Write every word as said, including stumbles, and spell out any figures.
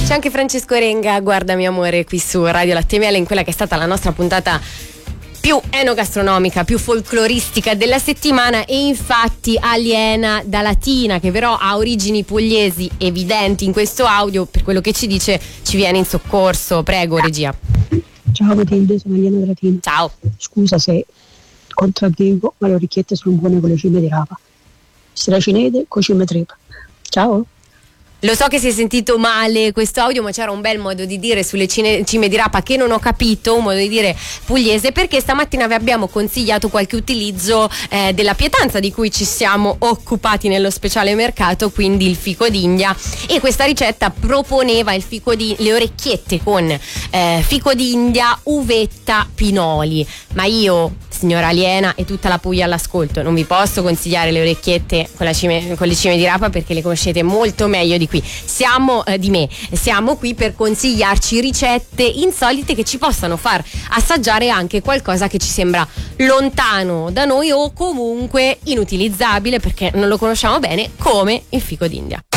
C'è anche Francesco Renga, guardami amore, qui su Radio Latte e Miele, in quella che è stata la nostra puntata più enogastronomica, più folcloristica della settimana, e infatti aliena da Latina, che però ha origini pugliesi evidenti in questo audio, per quello che ci dice ci viene in soccorso. Prego regia. Ciao Matilde, sono Aliena da Latina. Ciao. Scusa se contraddico, ma le orecchiette sono buone con le cime di rapa. Siracinete con cime trepa. Ciao. Lo so che si è sentito male questo audio, ma c'era un bel modo di dire sulle cine, cime di rapa che non ho capito, un modo di dire pugliese, perché stamattina vi abbiamo consigliato qualche utilizzo eh, della pietanza di cui ci siamo occupati nello speciale mercato, quindi il fico d'India, e questa ricetta proponeva il fico di, le orecchiette con eh, fico d'India, uvetta, pinoli. Ma io, signora Aliena e tutta la Puglia all'ascolto, non vi posso consigliare le orecchiette con, la cime, con le cime di rapa, perché le conoscete molto meglio di qui. Siamo eh, di me, siamo qui per consigliarci ricette insolite che ci possano far assaggiare anche qualcosa che ci sembra lontano da noi o comunque inutilizzabile perché non lo conosciamo bene, come il fico d'India.